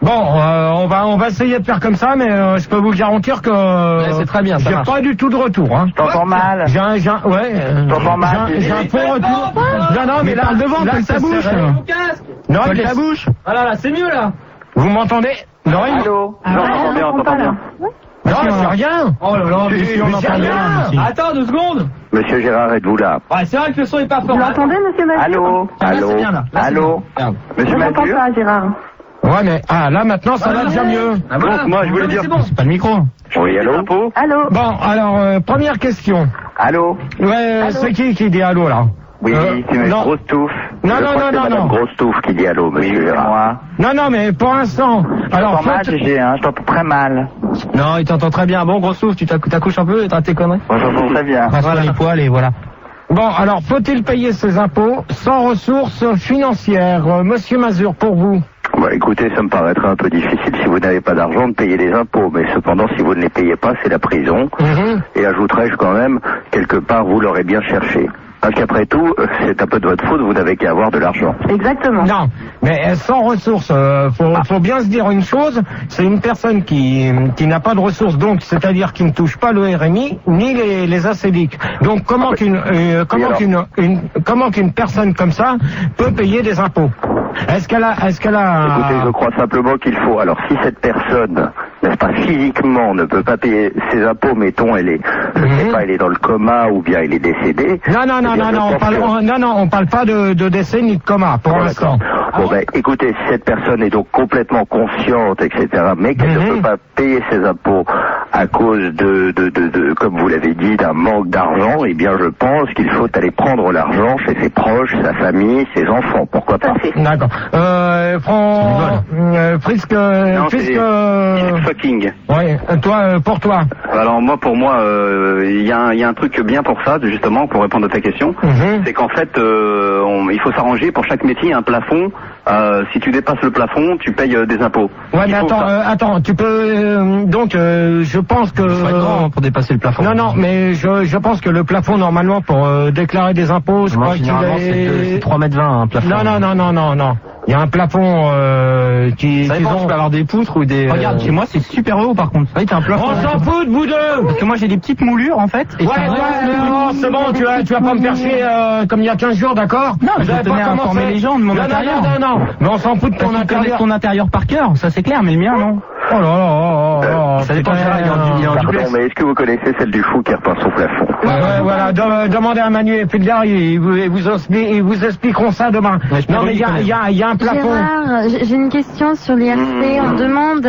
Bon, on va essayer de faire comme ça, mais je peux vous garantir que c'est très bien, ça j'ai pas du tout de retour. Hein. Je t'entends mal. J'ai un faux retour. Non, mais là, devant, colle ta bouche. Non, colle ta bouche. Ah là, c'est mieux là. Vous m'entendez? Non, allô. On t'entend bien. Non, c'est rien. Oh là là, monsieur, on entend rien. Attends 2 secondes. Monsieur Gérard, êtes-vous là? Ouais, c'est vrai que le son est pas fort. Vous l'entendez, monsieur Mazur? Allô. C'est bien là. Allô. Monsieur Je n'entends Mazur. pas, Gérard. Ouais, mais là maintenant ça va déjà mieux. Ah, voilà. Donc, moi, je voulais dire. C'est bon. C'est pas le micro. Oui, allô. Allô. Bon, alors première question. Allô. Ouais, c'est qui dit allô là? Oui, c'est M. non. Grosse Touffe. Non, Je non, crois non, que c'est non, Madame non. Grosse Touffe qui dit allô, monsieur Gérard. Moi. Non, mais pour l'instant. Je t'entends mal, faites- Gégé, hein. Je t'entends très mal. Non, il t'entend très bien. Bon, gros souffle, tu t'accouches un peu et t'as tes conneries. Moi, j'entends très bien. Voilà les poils et voilà. Bon, alors faut-il payer ses impôts sans ressources financières? Monsieur Mazur, pour vous. Bah, écoutez, ça me paraîtrait un peu difficile si vous n'avez pas d'argent de payer les impôts, mais cependant, si vous ne les payez pas, c'est la prison. Et ajouterais-je quand même, quelque part, vous l'aurez bien cherché. Parce qu'après tout, c'est un peu de votre faute, vous n'avez qu'à avoir de l'argent. Exactement. Non, mais sans ressources, faut bien se dire une chose, c'est une personne qui n'a pas de ressources, donc c'est-à-dire qui ne touche pas le RMI ni les ACDIC. Donc comment qu'une personne comme ça peut payer des impôts? Est-ce qu'elle a Écoutez, je crois simplement qu'il faut, alors si cette personne, n'est-ce pas, physiquement ne peut pas payer ses impôts, mettons, elle est, je sais pas, elle est dans le coma ou bien elle est décédée. Non, on parle pas de décès ni de coma pour l'instant. Bon, ben, écoutez, si cette personne est donc complètement consciente, etc., mais qu'elle ne peut pas payer ses impôts à cause de comme vous l'avez dit, d'un manque d'argent, eh bien, je pense qu'il faut aller prendre l'argent chez ses proches, sa famille, ses enfants, pourquoi pas. D'accord. Frisk, fucking. Ouais, pour toi. Alors pour moi, il y a un truc bien pour ça, justement, pour répondre à ta question, c'est qu'en fait, il faut s'arranger pour chaque métier un plafond. Si tu dépasses le plafond, tu payes des impôts. Ouais, mais attends, tu peux donc je pense que faut être grand pour dépasser le plafond. Non, mais je pense que le plafond normalement pour déclarer des impôts, je crois qu'il est 3,20 m un plafond. Non. Il y a un plafond qui tu peux avoir des poutres ou des. Regarde, chez moi c'est super haut par contre. Oui, t'as un plafond. On s'en fout de vous deux. Parce que moi j'ai des petites moulures en fait. Et non, c'est bon, tu vas pas me faire chier comme il y a 15 jours, d'accord? Non, je vais tenir à informer les gens de mon intérieur. Non. Mais on s'en fout de ton intérieur. Ton intérieur par cœur, ça c'est clair, mais le mien non. Oh là. Ça dépend de ça, Pardon, mais est-ce que vous connaissez celle du fou qui repeint son plafond? Ouais, voilà. Demandez à Manu et Fulgard, ils vous expliqueront ça demain. Non, mais il y a un plafond. Gérard, j'ai une question sur l'IRC. On demande,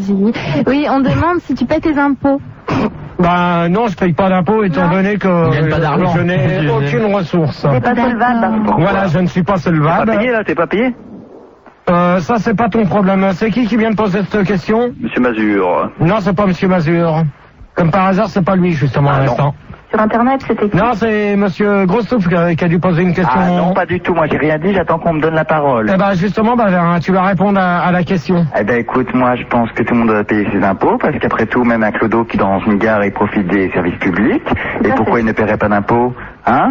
on demande si tu paies tes impôts. Ben non, je paye pas d'impôts étant donné que je n'ai aucune ressource. C'est pas solvable. Voilà, je ne suis pas solvable. T'es pas payé là, t'es pas payé? Ça c'est pas ton problème. C'est qui vient de poser cette question? Monsieur Mazur. Non, c'est pas Monsieur Mazur. Comme par hasard, c'est pas lui justement à l'instant. Sur Internet, c'était qui? Non, c'est Monsieur Grossouf qui a dû poser une question. Ah non, pas du tout. Moi, j'ai rien dit. J'attends qu'on me donne la parole. Eh ben justement, tu vas répondre à la question. Eh ben écoute, moi, je pense que tout le monde doit payer ses impôts parce qu'après tout, même un clodo qui dans une gare, il profite des services publics. Et pourquoi il ne paierait pas d'impôts? Hein?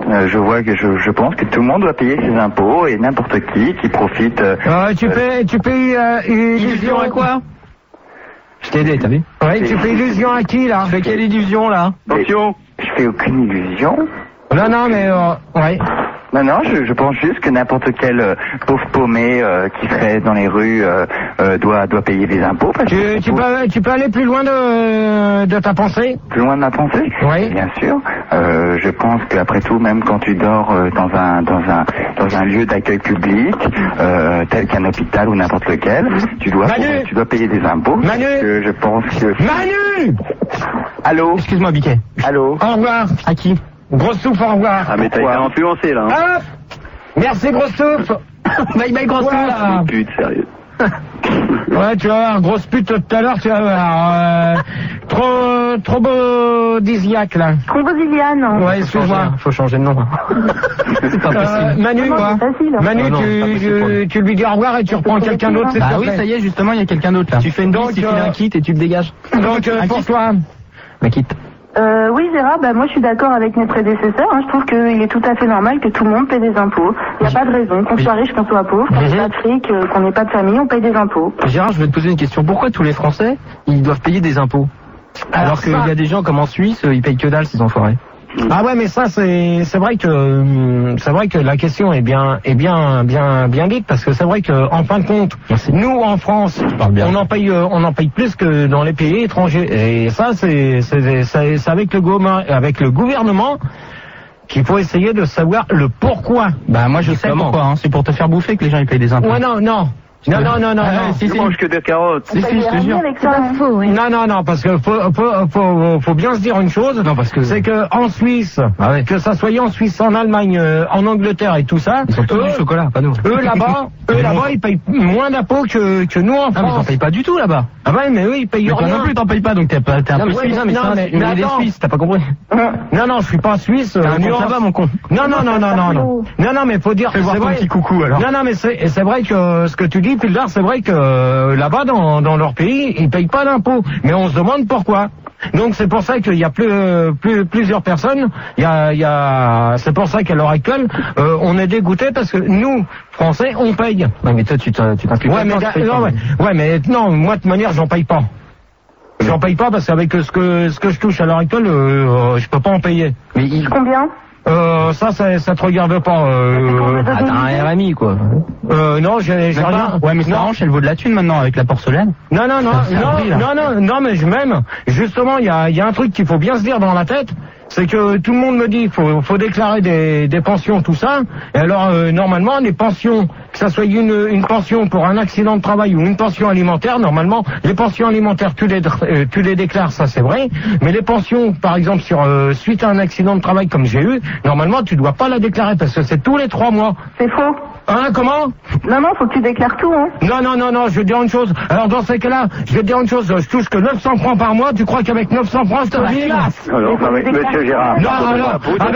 Je pense que tout le monde doit payer ses impôts et n'importe qui profite. Tu payes illusion à quoi? Je t'ai aidé, t'as vu? Oui, tu fais illusion à qui, là? Tu fais quelle illusion, là? Attention! Je fais aucune illusion. Non, mais, ouais. Non, je pense juste que n'importe quel pauvre paumé qui serait dans les rues doit payer des impôts. Tu peux aller plus loin de ta pensée? Plus loin de ma pensée? Oui. Bien sûr. Je pense qu'après tout, même quand tu dors dans un lieu d'accueil public, tel qu'un hôpital ou n'importe lequel, tu dois payer des impôts. Manu! Je pense que... Manu! Allô? Excuse-moi, Biquet. Allô? Au revoir. À qui? Grosse souffle, au revoir. Ah, mais t'as été influencé, là. Hein? Hop! Merci, grosse souffle. Bye, grosse souffle. Pute, sérieux. Ouais, tu vas voir, grosse pute tout à l'heure, tu vas voir. Trop beau disiaque, là. Trombosiliane. Ouais, excuse-moi. Faut changer de nom. C'est pas possible. Manu, tu lui dis au revoir et tu reprends quelqu'un d'autre, c'est ça? Ah oui, ça y est, justement, il y a quelqu'un d'autre là. Tu fais une danse, tu files un kit et tu te dégages. Donc, pour toi. Ma quitte. Oui, Gérard, moi je suis d'accord avec mes prédécesseurs. Je trouve qu'il est tout à fait normal que tout le monde paie des impôts. Il n'y a pas de raison qu'on soit riche, qu'on soit pauvre, qu'on n'ait pas de fric, qu'on n'ait pas de famille, on paye des impôts. Gérard, je vais te poser une question. Pourquoi tous les Français, ils doivent payer des impôts? Alors qu'il y a des gens comme en Suisse, ils payent que dalle, ces enfoirés. Ah ouais, mais ça c'est vrai que la question est bien dite, parce que c'est vrai que en fin de compte, nous en France, on en paye plus que dans les pays étrangers, et ça c'est avec le gouvernement qu'il faut essayer de savoir le pourquoi. Bah moi je sais pourquoi, c'est pour te faire bouffer que les gens ils payent des impôts. Ouais, non. Non. Si, mange que des carottes. Si, je te jure. C'est pas faux, oui. Non, parce que faut bien se dire une chose. Non, parce que c'est que en Suisse, que ça soit en Suisse, en Allemagne, en Angleterre et tout ça, ils ont tous du chocolat, pas nous. Eux là-bas, ils payent moins d'impôts que nous en France. Ah mais t'en payes pas du tout là-bas. Ah ouais, mais eux ils payent rien. Toi non plus t'en payes pas, donc t'es un peu suisse. Mais des Suisses, t'as pas compris. Non, je suis pas suisse. Ça va mon con. Non, mais faut dire. Fais voir ton petit coucou alors. Non, mais c'est vrai que ce que tu dis, Pildar, c'est vrai que là-bas, dans leur pays, ils payent pas d'impôts. Mais on se demande pourquoi. Donc c'est pour ça qu'il y a plusieurs personnes. C'est pour ça qu'à l'heure actuelle, on est dégoûté parce que nous, Français, on paye. Ouais, mais toi, tu t'impliques pas. Mais non, moi de toute manière, j'en paye pas. J'en paye pas parce qu'avec ce que je touche à l'heure actuelle, je peux pas en payer. Mais combien? Ça te regarde pas. T'as un RMI quoi. Non, j'ai rien. Ouais, mais Saranche, elle vaut de la thune maintenant avec la porcelaine. Non, mais même, justement, il y a un truc qu'il faut bien se dire dans la tête. C'est que tout le monde me dit faut déclarer des pensions, tout ça. Et alors normalement les pensions, que ça soit une pension pour un accident de travail ou une pension alimentaire, normalement les pensions alimentaires tu les déclares, ça c'est vrai. Mais les pensions, par exemple suite à un accident de travail comme j'ai eu, normalement tu dois pas la déclarer parce que c'est tous les 3 mois. C'est faux. Hein, comment? Non, faut que tu déclares tout, hein. Non, je vais te dire une chose. Alors dans ces cas-là, je vais te dire une chose, je touche que 900 francs par mois, tu crois qu'avec 900 francs je te vis? Non, monsieur Gérard. Non, alors,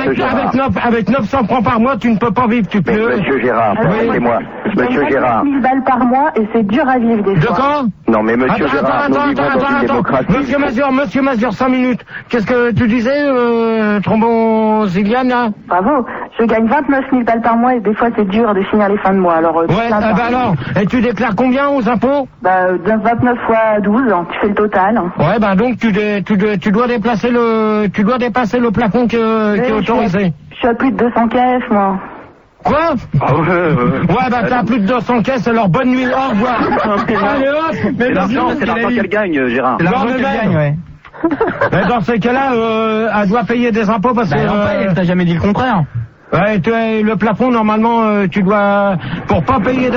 avec 900 francs par mois, tu ne peux pas vivre, tu peux. Monsieur Gérard, permettez-moi. Monsieur Gérard. 1000 balles par mois et c'est dur à vivre des fois. De quoi? Non, mais monsieur Gérard, nous vivons dans une démocratie. Monsieur Mazur, 5 minutes. Qu'est-ce que tu disais, Trombon-Ziliane, là? Bravo. Je gagne 29 000 balles par mois et des fois c'est dur de finir les fins de mois. Alors, alors, et tu déclares combien aux impôts? 29 fois 12, tu fais le total. Ouais, donc tu dois dépasser le plafond qui est autorisé. Je suis à plus de 200 caisses, moi. Quoi? Ouais, t'as plus de 200 caisses, alors bonne nuit, au revoir. Allez hop! Mais l'argent, c'est l'argent qu'elle gagne, Gérard. C'est l'argent qu'elle gagne, ouais. Mais dans ces cas-là, elle doit payer des impôts parce que... elle t'a jamais dit le contraire. Ouais, le plafond, normalement, tu dois... Pour pas payer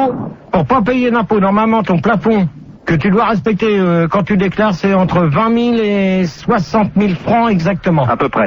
d'impôts, normalement, ton plafond que tu dois respecter quand tu déclares, c'est entre 20 000 et 60 000 francs exactement. À peu près.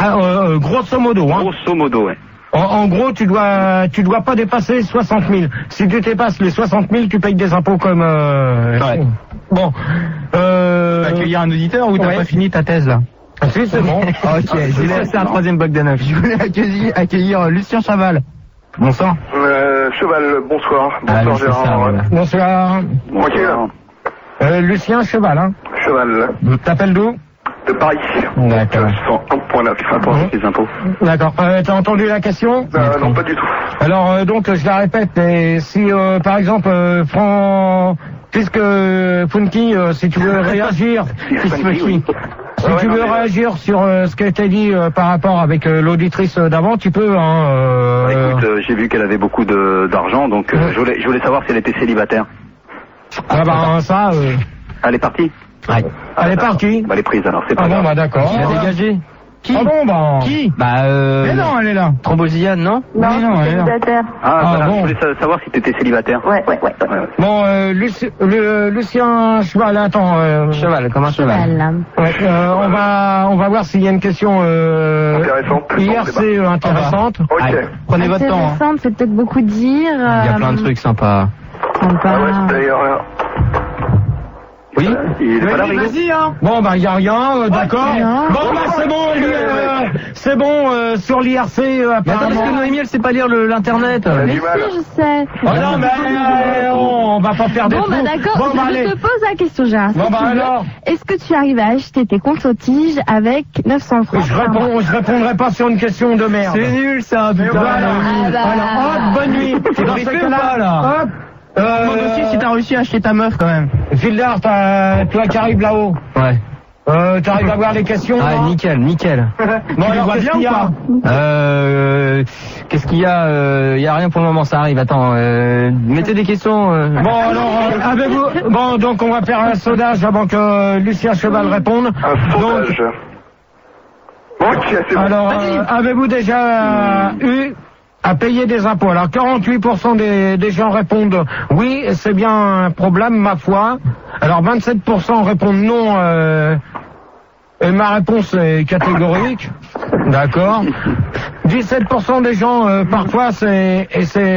Grosso modo, hein. Grosso modo, ouais. En gros, tu dois pas dépasser 60 000. Si tu dépasses les 60 000, tu payes des impôts comme... Ouais. Bon. Accueillir un auditeur ou t'as pas fini ta thèse là? Si, c'est bon. Ok, je voulais faire un 3e bloc de 9. Je voulais accueillir Lucien Chaval. Bonsoir. Cheval, bonsoir. Bonsoir Gérard. Bonsoir. Tranquille. Lucien Cheval, hein. Cheval. T'appelles d'où? De Paris. D'accord. 100.9, rapport avec les impôts. D'accord. T'as entendu la question? Non, pas du tout. Alors, donc, je la répète, mais si, par exemple, puisque Funky, si tu veux réagir, si tu veux réagir sur ce qui a été dit par rapport avec l'auditrice d'avant, tu peux. Écoute, j'ai vu qu'elle avait beaucoup d'argent, donc je voulais savoir si elle était célibataire. Ça. Elle est partie. Ouais. Elle est partie. Elle est prise alors, c'est pas grave. D'accord. Elle a dégagé. Qui? Qui? Mais non, elle est là. Trombosiane, non? Non, elle est là. Je voulais savoir si t'étais célibataire. Ouais. Bon, Lucien Cheval, attends. Cheval, comme un cheval. Ouais, on va voir s'il y a une question intéressante. IRC intéressante. Ok. Prenez votre temps. Intéressante, c'est peut-être beaucoup dire. Il y a plein de trucs sympas. D'ailleurs, Oui, il est pas là, vas-y, hein. Bon, il y a rien, d'accord. Bon, c'est bon, c'est bon, sur l'IRC, Attends, parce apparemment. que Noémie, elle sait pas lire l'internet. Mais si, je sais. Oh non, mais on va pas faire des Bon, bah trous. d'accord, Bon, bah, je allez. te pose la question, Gérard. Bon, Si bah, tu veux, alors. est-ce que tu arrives à acheter tes comptes au tige avec 900 francs Je par mois? répondrai pas sur une question de merde. C'est nul, ça, putain. Voilà. Ah bah. Alors, hop, bonne nuit. T'es Dans briefé ce ou cas-là, pas, là? hop. Demande aussi si t'as réussi à acheter ta meuf, quand même. Fildar, toi qui arrives là-haut. Ouais. T'arrives à voir les questions? Ah, non nickel, nickel. Bon, alors, vois qu'est-ce bien qu'il y ou a? Qu'est-ce qu'il y a? Il y a rien pour le moment, ça arrive. Attends, mettez des questions. Bon, alors, avez-vous... Bon, donc on va faire un sondage avant que Lucien Cheval réponde. Un sondage. Ok, c'est bon. Alors, avez-vous déjà eu à payer des impôts? Alors, 48% des gens répondent oui, c'est bien un problème, ma foi. Alors, 27% répondent non, et ma réponse est catégorique. D'accord. 17% des gens, parfois, c'est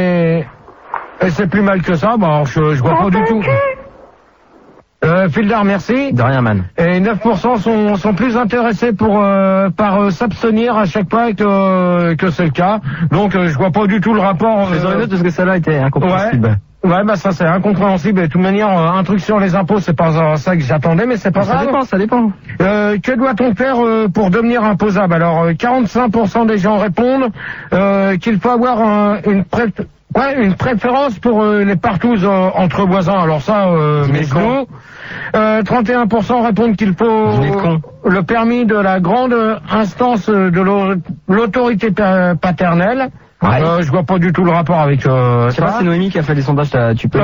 plus mal que ça. Bon, alors, je vois pas du tout. Fildar, merci. De rien, man. Et 9% sont plus intéressés par s'abstenir à chaque fois que c'est le cas. Donc je vois pas du tout le rapport. Je les aurais noté parce que celle-là était incompréhensible. Ouais, bah ça c'est incompréhensible. Et de toute manière, un truc sur les impôts, c'est pas ça que j'attendais, mais c'est pas grave. Ça dépend. Que doit-on faire pour devenir imposable? Alors 45% des gens répondent qu'il faut avoir une préférence pour les partous entre voisins. Alors ça, mes genoux. 31% répondent qu'il faut le permis de la grande instance de l'autorité paternelle. Ouais. Je vois pas du tout le rapport avec ça. Je sais pas, c'est Noémie qui a fait les sondages, tu peux...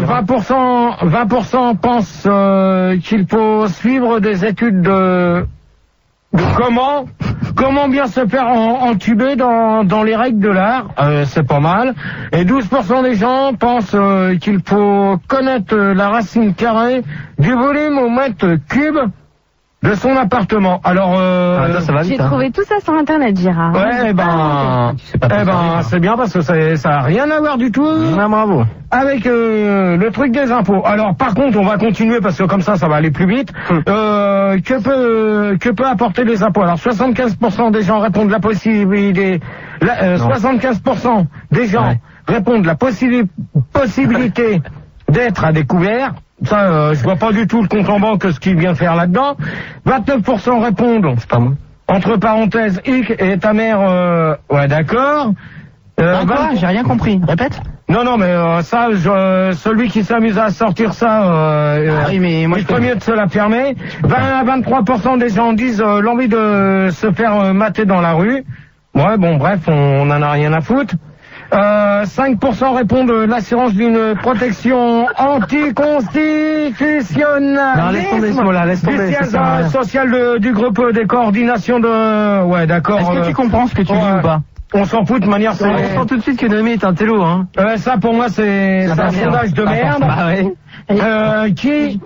20% pensent qu'il faut suivre des études de comment bien se faire entuber dans les règles de l'art, c'est pas mal. Et 12% des gens pensent qu'il faut connaître la racine carrée du volume au mètre cube de son appartement. Alors, ça va vite, j'ai trouvé tout ça sur Internet, Gérard. Ouais, c'est bien parce que ça a rien à voir du tout. Ah, bravo. Avec le truc des impôts. Alors, par contre, on va continuer parce que comme ça va aller plus vite. Que peut apporter les impôts? Alors, 75% des gens répondent la possibilité. 75% des gens répondent la possibilité d'être à découvert. Ça, je vois pas du tout le compte en banque ce qu'il vient faire là-dedans. 29% répondent. C'est pas moi. Entre parenthèses, hic et ta mère. Ouais, d'accord. Quoi? J'ai rien compris. Répète. Non, mais ça, celui qui s'amuse à sortir ça, oui, mais moi, il faut mieux de se la fermer. 23% des gens disent l'envie de se faire mater dans la rue. Ouais, bon, bref, on en a rien à foutre. 5% répondent l'assurance d'une protection anticonstitutionnelle. Non, laisse tomber ce mot-là, laisse tomber. Du siège social du groupe des coordinations de... Ouais, d'accord. Est-ce que tu comprends ce que tu dis ou pas? On s'en fout de manière... On sent tout de suite que Noémie est un télo, hein. Ça, pour moi, c'est un sondage de merde. Bah ouais. Qui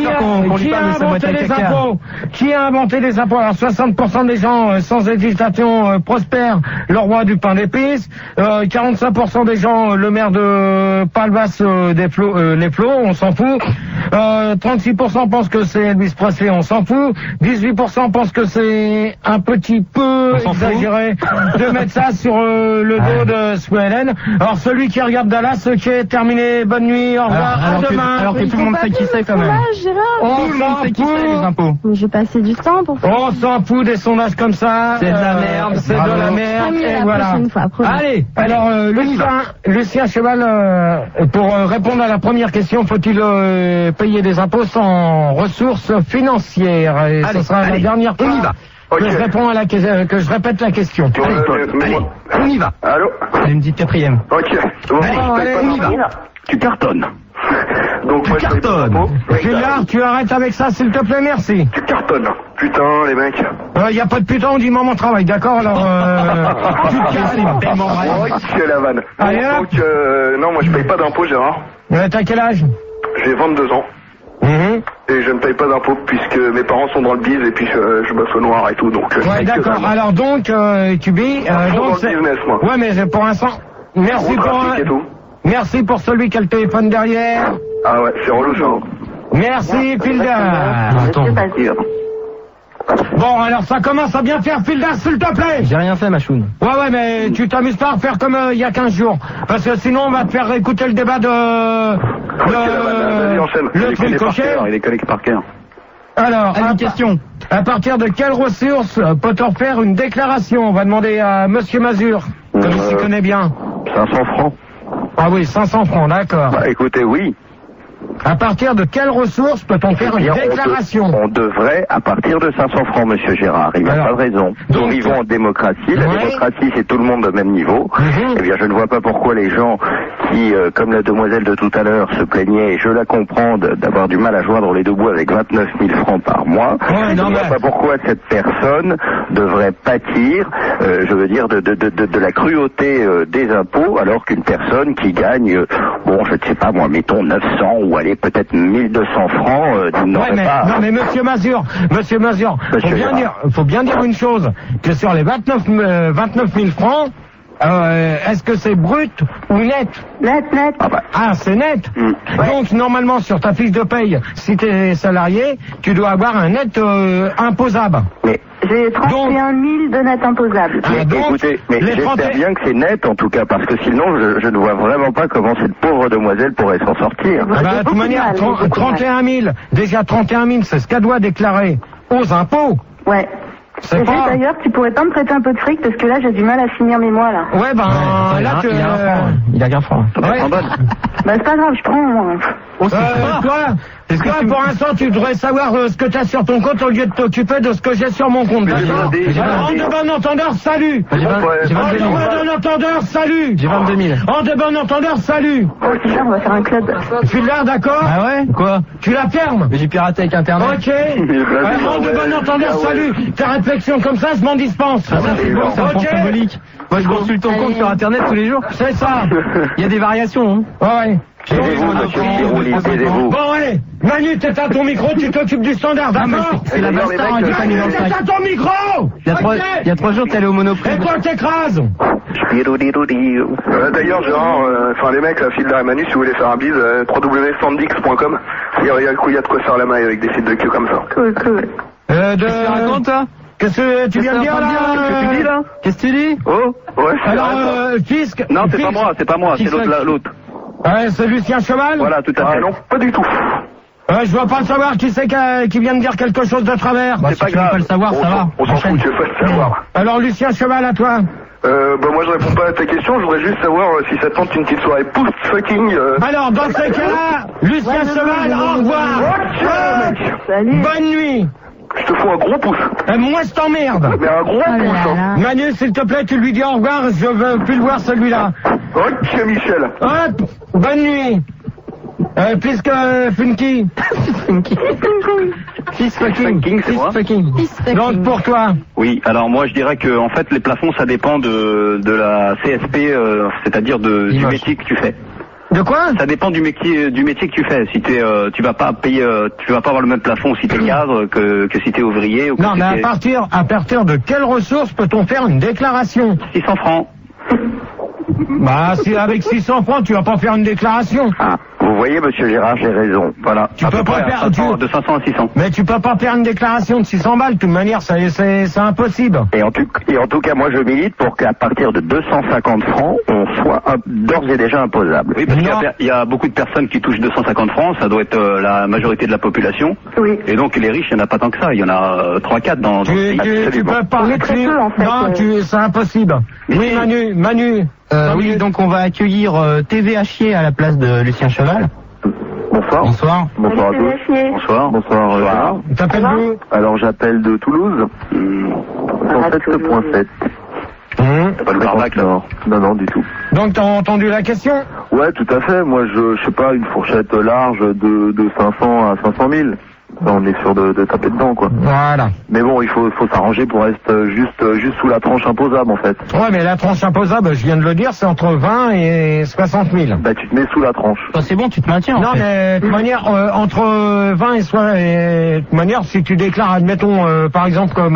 a inventé les impôts? Alors 60% des gens sans hésitation prospèrent le roi du pain d'épices. 45% des gens le maire de Palmas les flots, on s'en fout. 36% pensent que c'est Elvis Presley, on s'en fout. 18% pensent que c'est un petit peu exagéré de mettre ça sur le dos de Swellen. Alors celui qui regarde Dallas, qui est terminé, bonne nuit, au revoir, à demain. Alors que tout le monde sait qui c'est quand même. On s'en fout. Les impôts. J'ai passé du temps pour faire. On s'en fout des sondages comme ça. C'est de la merde. C'est de la merde. Et voilà. Allez, alors Lucien Cheval, pour répondre à la première question, faut-il payer des impôts sans ressources financières? Et ce sera la dernière fois. On y va. Que je réponds à que je répète la question. Allez, on y va. Allô? Allez, une petite quatrième. Ok. Bon, allez, on y va. Tu cartonnes. Donc, moi, je paye pas d'impôts. Gilard, tu arrêtes avec ça, s'il te plaît, merci. Tu cartonnes. Putain, les mecs. Y a pas de putain, on dit moment travail, d'accord? Alors, tu te casses, tellement vrai. Ok, la vanne. Allez, Donc, non, moi, je paye pas d'impôts, Gérard. T'as quel âge? J'ai 22 ans. Et je ne paye pas d'impôts puisque mes parents sont dans le biz et puis je bosse au noir et tout, donc... ouais, d'accord. Alors donc, Kubi... donc c'est... business, moi. Ouais, mais pour l'instant... Merci pour celui qui a le téléphone derrière. Ah ouais, c'est relou, ça. Merci, Fildar. Bon, alors ça commence à bien faire, Filda, s'il te plaît. J'ai rien fait, Machoun. Ouais, mais tu t'amuses pas à faire comme il y a 15 jours. Parce que sinon, on va te faire écouter le débat de... le truc coché. Il est connecté par cœur. Alors, une question. À partir de quelle ressource peut-on faire une déclaration? On va demander à Monsieur Mazur, comme il s'y connaît bien. 500 francs. Ah oui, 500 francs, d'accord. Bah, écoutez, oui. À partir de quelle ressource peut-on faire une déclaration? On devrait, à partir de 500 francs, Monsieur Gérard. Il n'y a pas de raison. Nous vivons en démocratie. La démocratie, c'est tout le monde au même niveau. Eh bien, je ne vois pas pourquoi les gens qui, comme la demoiselle de tout à l'heure, se plaignaient, et je la comprends, d'avoir du mal à joindre les deux bouts avec 29 000 francs par mois. Je ne vois pas pourquoi cette personne devrait pâtir, je veux dire, de la cruauté des impôts, alors qu'une personne qui gagne, bon, je ne sais pas moi, mettons 900 ou allez peut-être 1200 francs, n'aurait pas... Non mais Monsieur Mazur, faut bien dire une chose, que sur les 29 000 francs, est-ce que c'est brut ou net? Net. Ah, c'est net. Donc normalement sur ta fiche de paye, si tu es salarié, tu dois avoir un net imposable. Mais j'ai 31 000 de net imposable. Écoutez, mais j'espère bien que c'est net en tout cas, parce que sinon je ne vois vraiment pas comment cette pauvre demoiselle pourrait s'en sortir. De toute manière, 31 000, déjà 31 000, c'est ce qu'elle doit déclarer aux impôts. Ouais. D'ailleurs, tu pourrais pas me prêter un peu de fric parce que là j'ai du mal à finir mes mois là. Ouais, là tu... Il a qu'un franc. Ouais. Bah c'est pas grave, je prends moi. Toi, pour l'instant, tu devrais savoir ce que tu as sur ton compte au lieu de t'occuper de ce que j'ai sur mon compte. D'accord. En de bon entendeur, salut. En de bon entendeur, salut. J'ai 22 000. En de bon entendeur, salut. Oh, c'est ça, on va faire un club. Tu l'as, d'accord? Ah ouais? Quoi? Tu la fermes? Mais j'ai piraté avec Internet. Ok. En de bon entendeur, salut. Ta réflexion comme ça, je m'en dispense. C'est un point symbolique. Moi, je consulte ton compte sur Internet tous les jours. C'est ça. Il y a des variations, hein. Ouais. Taisez-vous, monsieur Pirouli, taisez-vous. Bon, allez, Manu, t'es à ton micro, tu t'occupes du standard, d'accord? C'est la base star, il est pas mis dans le sac. T'es à ton micro! Il y a 3 jours, t'es allé au Monoprix. Et toi, t'écrases! D'ailleurs, Gérard, les mecs, la Filda et Manu, si vous voulez faire un bise, www.sandix.com. Il y a de quoi faire la maille avec des sites de queue comme ça. Cool. Qu'est-ce que tu racontes, toi? Qu'est-ce que tu viens de dire, là? Qu'est-ce que tu dis, là? Qu'est-ce que tu dis? Oh, ouais. Alors, Fisc. Non, c'est pas moi, c'est l'autre. Ouais, c'est Lucien Cheval? Voilà, tout à fait. Non, pas du tout. Je dois pas le savoir, qui c'est qui vient de dire quelque chose de travers? C'est pas grave. Tu veux pas le savoir, ça va. On s'en fout, tu veux pas le savoir. Alors, Lucien Cheval, à toi? Moi je réponds pas à ta question, je voudrais juste savoir si ça tente une petite soirée post-fucking. Alors, dans ces cas-là, Lucien Cheval, au revoir! Salut! Bonne nuit! Je te fous un gros pouce. Moi, je t'emmerde! Mais un gros pouce, hein. Manu, s'il te plaît, tu lui dis au revoir, je veux plus le voir celui-là. Ok, Michel. Hop! Bonne nuit! Puisque Funky. Fils fucking, c'est moi. Donc pour toi. Oui, alors moi je dirais que en fait les plafonds ça dépend de la CSP, c'est-à-dire du métier que tu fais. De quoi? Ça dépend du métier que tu fais. Si tu vas pas payer, tu vas pas avoir le même plafond si t'es cadre que si t'es ouvrier ou que non, mais à partir de quelle ressource peut-on faire une déclaration? 600 francs. Bah, si avec 600 francs, tu vas pas faire une déclaration. Ah, vous voyez, monsieur Gérard, j'ai raison. Voilà. Tu peux pas faire de 500 à 600. Mais tu peux pas faire une déclaration de 600 balles. De toute manière, c'est impossible. Et en tout cas, moi, je milite pour qu'à partir de 250 francs, on soit d'ores et déjà imposable. Oui, parce qu'il y a beaucoup de personnes qui touchent 250 francs. Ça doit être la majorité de la population. Oui. Et donc, les riches, il n'y en a pas tant que ça. Il y en a 3-4 dans le pays. Tu peux pas. On est très peu, en fait. Non, c'est impossible. Oui, Manu. Oui, donc on va accueillir TV Hachier à la place de Lucien Cheval. Bonsoir. Bonsoir. Bonsoir à tous. Bonsoir. T'appelles d'où? Alors j'appelle de Toulouse. 107.7. T'as pas le Barbac là? Non, du tout. Donc t'as entendu la question? Ouais, tout à fait. Moi, je sais pas, une fourchette large de 500 à 500 000. On est sûr de taper dedans, quoi. Voilà. Mais bon, il faut s'arranger pour rester juste sous la tranche imposable, en fait. Ouais, mais la tranche imposable, je viens de le dire, c'est entre 20 et 60 000. Bah, tu te mets sous la tranche. C'est bon, tu te maintiens, non, mais de toute manière, entre 20 et 60, de toute manière, si tu déclares, admettons, par exemple, comme,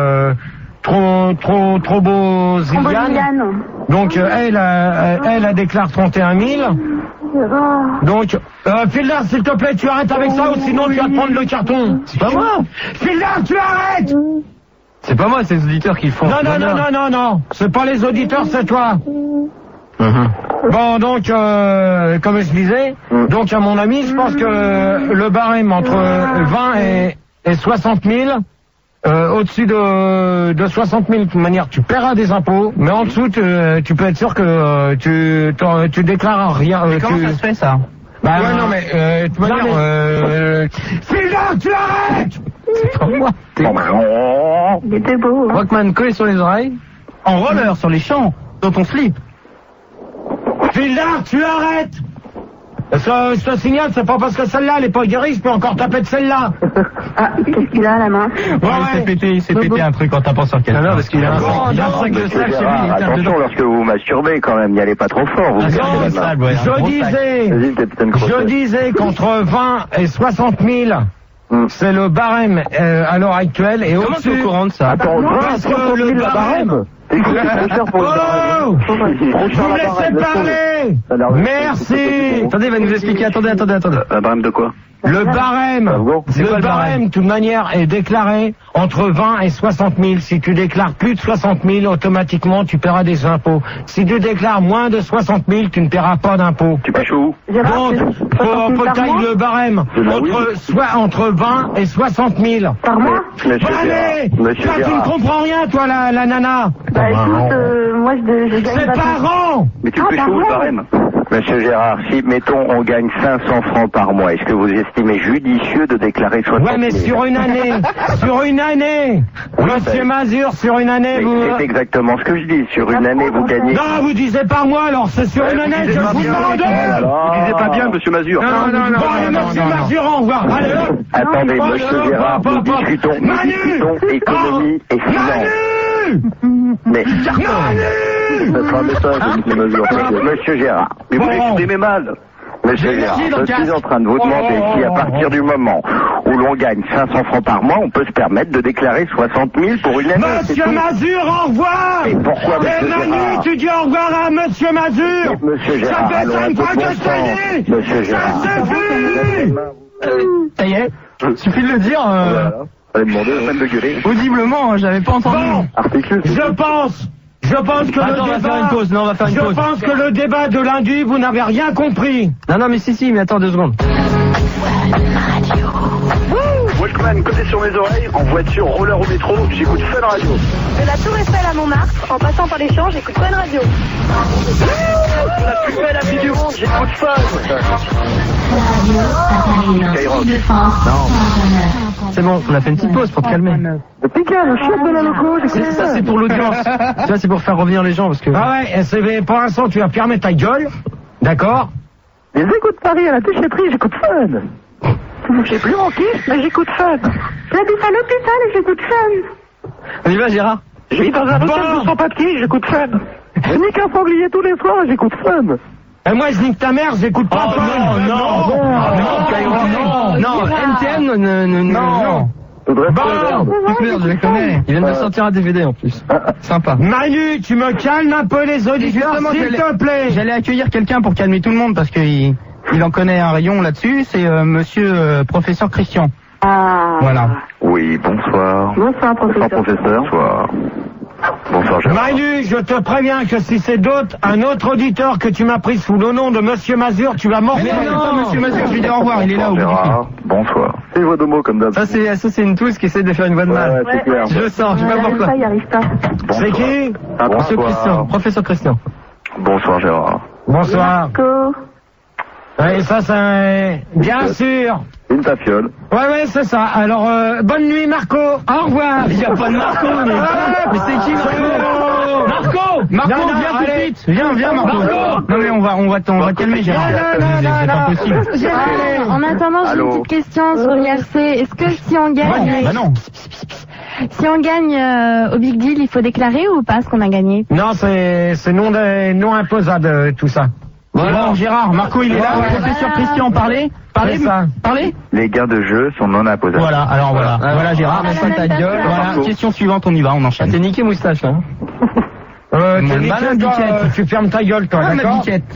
trop beau Ziliane. Donc, elle déclare 31 000. Donc, Fielder, s'il te plaît, tu arrêtes avec ça ou sinon tu vas te prendre le carton. C'est pas moi. Fielder, tu arrêtes. C'est pas moi, c'est les auditeurs qui le font. Non. C'est pas les auditeurs, c'est toi. Bon, donc, comme je disais, donc à mon avis, je pense que le barème entre 20 et 60 000, au-dessus de 60 000, de toute manière, tu paieras des impôts, mais en dessous, tu peux être sûr que tu déclares rien. Comment ça se fait, ça? Bah ouais, non, mais de toute manière, Fielder, tu arrêtes. C'est pas moi. Il était beau. Rockman, collé sur les oreilles, en roller sur les champs, dans ton slip. Fielder, tu arrêtes. Je te signale, c'est pas parce que celle-là, elle est pas guérie, je peux encore taper de celle-là. Ah, qu'est-ce qu'il a à la main? Il s'est pété un truc en tapant sur quelqu'un. Non, parce qu'il a un truc de sale chez lui. Attention, lorsque vous masturbez, quand même, n'y allez pas trop fort. Vous je disais qu'entre 20 et 60 000, c'est le barème à l'heure actuelle. Et comment tu es au courant de ça? Attends, parce que le barème... Vous me laissez parler. Merci. Attendez, il va nous expliquer. Attendez. Un barème de quoi? Le barème, de toute manière, est déclaré entre 20 et 60 000. Si tu déclares plus de 60 000, automatiquement, tu paieras des impôts. Si tu déclares moins de 60 000, tu ne paieras pas d'impôts. Tu pêches où? Donc, faut tailler le barème entre 20 et 60 000. Par mois? Allez, toi, tu ne comprends rien, toi, la nana. Bah écoute, moi je gagne... C'est par an. Mais tu pêches où le barème? Monsieur Gérard, si, mettons, on gagne 500 francs par mois, est-ce que vous estimez judicieux de déclarer 60 000? Ouais, mais sur une année, Monsieur Mazur, sur une année, vous... C'est exactement ce que je dis, sur une année, vous gagnez... Non, vous disiez par mois, alors c'est sur une année, je vous demande. Vous disiez pas bien, Monsieur Mazur. Non. Bon, Monsieur Mazur, au revoir. Allez, hop. Attendez, Monsieur Gérard, nous discutons économie et finance. Mais... Ça sera un message, Monsieur Mazur. Monsieur Gérard, mais vous l'exprimez mal. Monsieur Gérard, je suis en train de vous demander si à partir du moment où l'on gagne 500 francs par mois, on peut se permettre de déclarer 60 000 pour une année. Monsieur Mazur, au revoir. Et pourquoi, Monsieur Manu, Gérard? tu dis au revoir à Monsieur Mazur. Monsieur Gérard, ça fait 5 fois que je te dis. Monsieur Gérard. Ça suffit. Ça y est, suffit de le dire. Allez demander même de gueuler. Audiblement, j'avais pas entendu. Article. Je pense que on va faire une pause. Non, on va faire une pause. Je pense que le débat de lundi, vous n'avez rien compris. Non, mais si, mais attends 2 secondes. Walkman, côté sur mes oreilles, en voiture, roller ou métro, j'écoute Fun Radio. De la Tour Eiffel à Montmartre, en passant par les champs, j'écoute Fun Radio. La plus belle appli du monde, j'écoute Fun. C'est bon, on a fait une petite pause pour te calmer. Le chef de la loco, j'écoute Ça, c'est pour l'audience. Tu vois, c'est pour faire revenir les gens parce que... Ah ouais, pour l'instant, tu vas fermer ta gueule. D'accord? Les écoutes Paris à la déchetterie, j'écoute Fun. J'ai plus mon kiff, mais j'écoute Fun. J'habite à l'hôpital et j'écoute Fun. On y va, Gérard? Je vis dans un hôtel de 100 pas de qui, j'écoute Fun. Je nique un sanglier tous les soirs, j'écoute Fun. Et moi, je nique ta mère, j'écoute pas Fun. Non, NTM, non. Je les connais. Ils viennent de sortir un DVD en plus. Sympa. Manu, tu me calmes un peu les auditeurs, s'il te plaît. J'allais accueillir quelqu'un pour calmer tout le monde parce qu'il en connaît un rayon là-dessus. C'est monsieur professeur Christian. Ah. Voilà. Oui, bonsoir. Bonsoir, professeur. Bonsoir. Bonsoir, Gérard. Manu, je te préviens que si c'est un autre auditeur que tu m'as pris sous le nom de Monsieur Mazur, tu vas morfler. Mais non, Monsieur Mazur, je lui dis au revoir, il est là au bout du fil. Bonsoir. C'est voix de mots comme d'hab. Ça, c'est une touche qui essaie de faire une voix de mal. Ouais, c'est clair. Je le sens, je vais voir quoi. Il arrive pas. C'est qui? Professeur Christian. Bonsoir, Gérard. Bonsoir. Marco. Oui, ça, c'est... Bien sûr. Une tafiole. Ouais, c'est ça. Alors, bonne nuit, Marco. Au revoir. Il n'y a pas de Marco, mais c'est qui, Marco? Marco, viens tout de suite. Viens, Marco. Non, mais on va calmer, Gérard. C'est pas possible. En attendant, j'ai une petite question sur l'IRC. Est-ce que si on gagne... Bah non. Si on gagne au Big Deal, il faut déclarer ou pas ce qu'on a gagné? Non, c'est non imposable, tout ça. Bon, Gérard, Marco, il est là. Professeur Christian, parlez. Les gains de jeu sont non imposables. Voilà, alors voilà, Gérard, mets pas ta gueule. Voilà, question suivante, on y va, on enchaîne. T'es niqué moustache, là. Tu fermes ta gueule, toi, d'accord?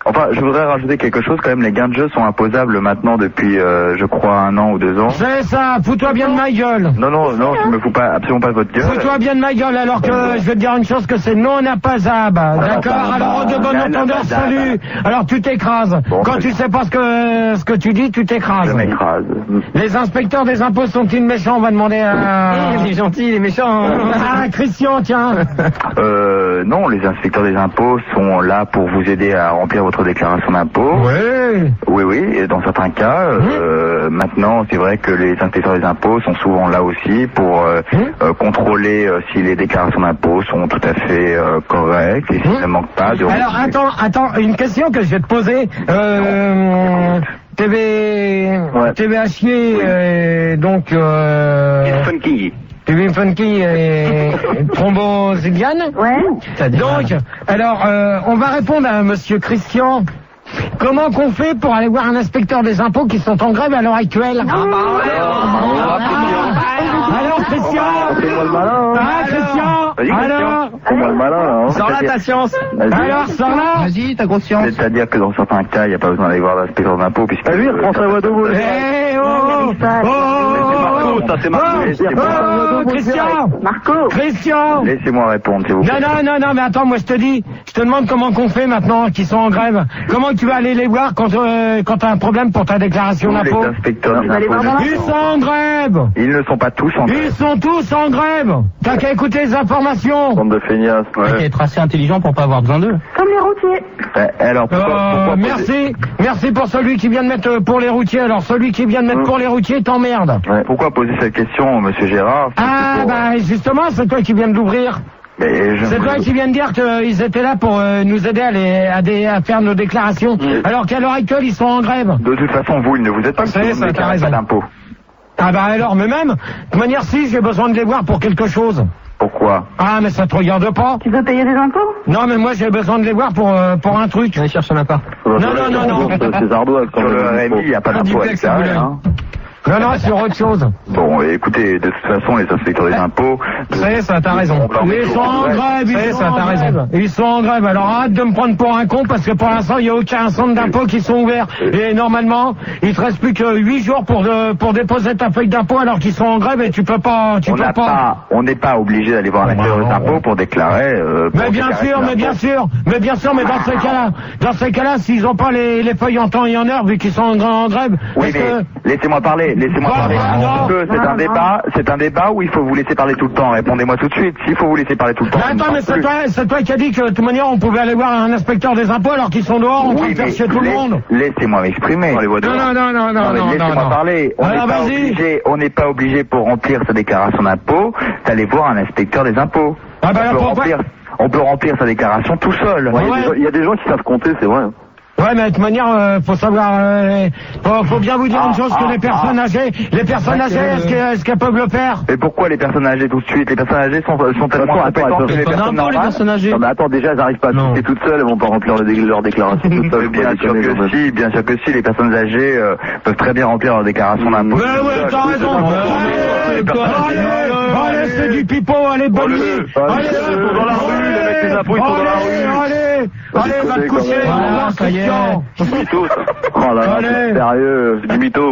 Enfin, je voudrais rajouter quelque chose quand même. Les gains de jeu sont imposables maintenant depuis, je crois, 1 an ou 2 ans. C'est ça, fous-toi bien de ma gueule. Non, je me fous pas, absolument pas de votre gueule. Fous-toi bien de ma gueule, alors que je vais te dire une chose, que c'est non napazable. D'accord? Alors, de bon entendeur, salut. Alors, tu t'écrases. Bon, quand tu sais pas ce que tu dis, tu t'écrases. Je m'écrase. Les inspecteurs des impôts sont-ils méchants? On va demander à... Il est gentil, il est méchant. Ah, Christian, tiens. Non, les inspecteurs des impôts sont là pour vous aider à remplir votre déclaration d'impôt. Oui. Oui, et dans certains cas, maintenant, c'est vrai que les inspecteurs des impôts sont souvent là aussi pour contrôler si les déclarations d'impôts sont tout à fait correctes et s'il ne manque pas de... Alors, attends, une question que je vais te poser. TVHier, donc... Funky. TV Funky et Thrombozyliane. Ouais. Donc, alors, on va répondre à monsieur Christian. Comment qu'on fait pour aller voir un inspecteur des impôts qui sont en grève à l'heure actuelle? Alors, Christian. Fais-moi le malin. Ah, Christian. Alors. Fais-moi le malin. Sors là ta science. Alors, sors là. Vas-y, ta conscience. C'est-à-dire que dans certains cas, il n'y a pas besoin d'aller voir l'inspecteur d'impôts puisque... lui, il reprend sa voix de boule. Eh, oh. Ça c'est Marco. Christian. Marco. Christian. Laissez-moi répondre, s'il vous plaît. Non, mais attends, moi je te demande comment qu'on fait maintenant, qu'ils sont en grève. Comment tu vas aller les voir quand t'as un problème pour ta déclaration d'impôt? Les inspecteurs des aller voir dans impôts. Ils sont en grève. Ils ne sont pas tous en grève. Ils sont tous en grève. T'as qu'à écouter les informations. Bande de feignasses. Il faut être assez intelligent pour pas avoir besoin d'eux. Comme les routiers. Alors, pourquoi Merci pour celui qui vient de mettre pour les routiers. Alors celui qui vient de mettre pour les routiers t'emmerde. Pourquoi poser cette question, monsieur Gérard? Ah bah justement, c'est toi qui viens de l'ouvrir. C'est toi qui viens de dire qu'ils étaient là pour nous aider à faire nos déclarations, alors qu'à l'heure actuelle ils sont en grève. De toute façon, vous, ils ne vous êtes pas raison. d'impôt. Ah bah alors, mais même, de toute manière, si j'ai besoin de les voir pour quelque chose. Pourquoi? Ah mais ça te regarde pas. Tu veux payer des impôts? Non mais moi j'ai besoin de les voir pour un truc. Allez chercher un appart. Non. C'est ardoise. Sur le RMI, il n'y a pas d'impôt avec ça. Non, sur autre chose. Bon, écoutez, de toute façon, les inspecteurs des impôts... C'est ça, t'as raison. Ils sont en grève, Ils sont en grève. Alors arrête de me prendre pour un con, parce que pour l'instant, il n'y a aucun centre d'impôt qui sont ouverts. Et normalement, il te reste plus que 8 jours pour déposer ta feuille d'impôt, alors qu'ils sont en grève et tu peux pas... On n'est pas obligé d'aller voir l'inspecteur des impôts pour déclarer... Mais bien sûr, mais dans ces cas-là, s'ils n'ont pas les feuilles en temps et en heure, vu qu'ils sont en grève... Oui, mais laissez-moi parler. C'est un débat où il faut vous laisser parler tout le temps. Répondez-moi tout de suite. S'il faut vous laisser parler tout le temps. Mais attends, mais c'est toi qui as dit que de toute manière on pouvait aller voir un inspecteur des impôts alors qu'ils sont dehors en train de faire chier tout le monde. Laissez-moi m'exprimer. Non. Laissez-moi parler. On n'est pas obligé pour remplir sa déclaration d'impôt d'aller voir un inspecteur des impôts. On peut remplir sa déclaration tout seul. Il y a des gens qui savent compter, c'est vrai. Ouais, mais de toute manière, faut savoir, faut bien vous dire une chose, que les personnes âgées, est-ce qu'elles peuvent le faire? Et pourquoi les personnes âgées tout de suite? Les personnes âgées sont tellement compétentes que les personnes normales. Les personnes âgées. Non, mais attends, déjà, elles n'arrivent pas à toutes toutes seules, elles vont pas remplir leur déclaration toutes seules. Bien sûr que si, les personnes âgées peuvent très bien remplir leur déclaration d'impôt. Mais ouais, t'as raison. Allez, c'est du pipeau, allez, bonne nuit. Allez, dans la rue, les mecs des impôts, ils sont dans la rue. Allez, va te coucher. Voilà, ça y est. Du mytho, ça. Oh là là, c'est sérieux, du mytho.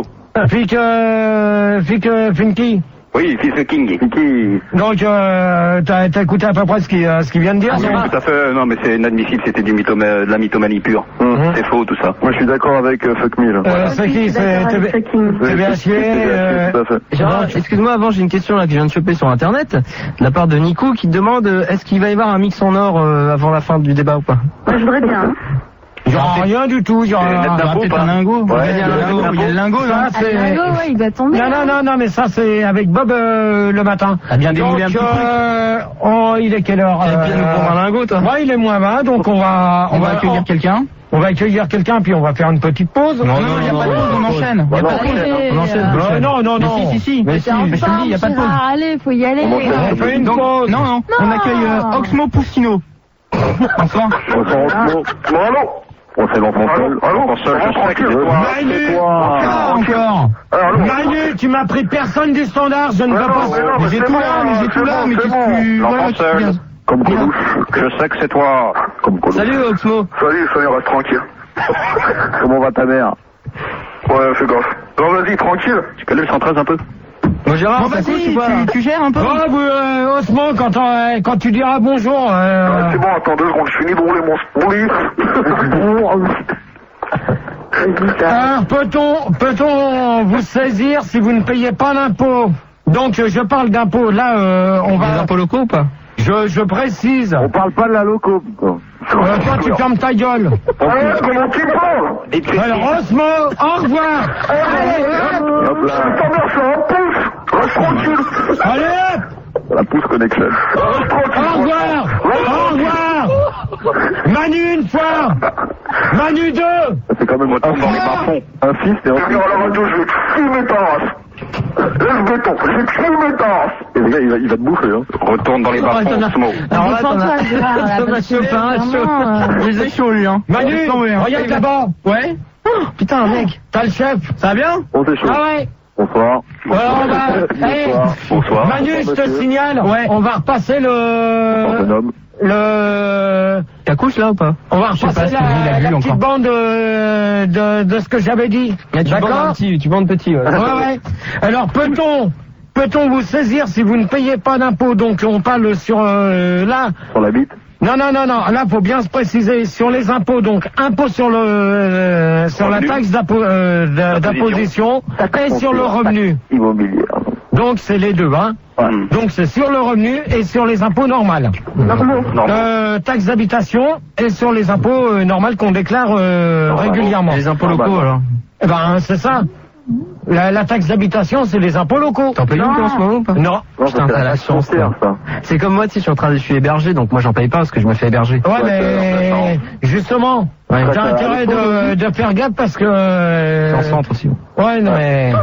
Funky. Oui, Fils King. Donc, t'as écouté à peu près ce qu'il vient de dire? Tout à fait, non mais c'est inadmissible, c'était de la mythomanie pure. C'est faux tout ça. Moi je suis d'accord avec Fuck Me là. C'est qui? C'est TVHier. Gérard, excuse-moi, avant j'ai une question là que je viens de choper sur internet, de la part de Nico qui demande est-ce qu'il va y avoir un mix en or avant la fin du débat ou pas? Moi je voudrais bien. Il n'y aura rien du tout, il y aura peut-être un lingot. Il y a le lingot là. Il doit tomber. Non, mais ça c'est avec Bob le matin. T'as bien démoulé un petit truc. Il est quelle heure? Bien nous prendre un lingot toi. Ouais, il est moins 20, donc on va accueillir quelqu'un. On va accueillir quelqu'un, puis on va faire une petite pause. Non, il n'y a pas de pause, on enchaîne. Il n'y a pas de pause. On enchaîne. Non. Si. Mais je te dis, il n'y a pas de pause. Allez, faut y aller. On fait une pause. Non. On accueille Oxmo Poussino. Bonsoir. Allô? On fait l'enfant seul. Allô, je sais que c'est toi. Encore. Manu, tu m'as pris personne du standard, je ne veux pas. Mais j'ai tout là, mais qu'est-ce que tu... L'enfant seul. Comme Coluche. Je sais que c'est toi. Comme Coluche. Salut Oxmo. Salut, reste tranquille. Comment va ta mère? Ouais, fais gaffe. Non, vas-y, tranquille. Tu connais le 113 un peu? Bon, Gérard, bon, vas-y, tu gères un peu? Oh, Osman, quand tu diras bonjour... C'est bon, attends 2 secondes, je finis de rouler mon livre. Alors, peut-on vous saisir si vous ne payez pas d'impôts? Donc, je parle d'impôts. Là, on va... Les impôts locaux ou pas? Je précise. On parle pas de la loco, putain. Toi, tu fermes ta gueule. Comment tu parles? Alors, Osmo, au revoir. Hop là. Ta mère, c'est un pouce. Reste tranquille. Allez, La pouce connection. Reste tranquille. au revoir. Au revoir. Manu une fois. Manu 2. C'est quand même Retourne dans les bas-fonds. un fils et un Tu fils. viens à la radio, je vais te fumer ta race. Lève béton, je vais te fumer ta race. Et le gars, il va te bouffer, hein. Retourne dans les bas-fonds, Smo. Alors là, t'en as... Gérard, là, parce que vraiment, Je les ai chauds, lui, hein. Manu, regarde là-bas. Ouais? Oh, putain, mec. T'as le chef. Ça va bien? On c'est chaud. Ah ouais. Bonsoir. Alors, on va... Hey, Bonsoir. Manu, je te signale. Ouais. On va repasser Bonhomme. T'as couche là ou pas? On va Je sais pas repasser ce qu'il dit, il a la lu petite encore. bande de ce que j'avais dit. D'accord? Tu bandes petit, ouais. Ouais. Alors, peut-on vous saisir si vous ne payez pas d'impôts? Donc, on parle sur là. Sur la bite. Non. Là, faut bien se préciser sur les impôts. Donc, impôt sur le sur la taxe d'imposition et sur le revenu. Immobilier. Donc, c'est les deux, hein. Ouais. Donc, c'est sur le revenu et sur les impôts normales. Taxe d'habitation et sur les impôts normales qu'on déclare régulièrement. Les impôts locaux, alors? Eh ben, c'est ça. La taxe d'habitation, c'est les impôts locaux. T'en payes une en ce moment ou pas? Non. Putain, t'as la chance, toi. ça. C'est comme moi, tu sais, je suis hébergé, donc moi j'en paye pas parce que je me fais héberger. Ouais, mais justement, Ouais. t'as intérêt de faire gaffe parce que... C'est en centre aussi. Ouais, non, mais...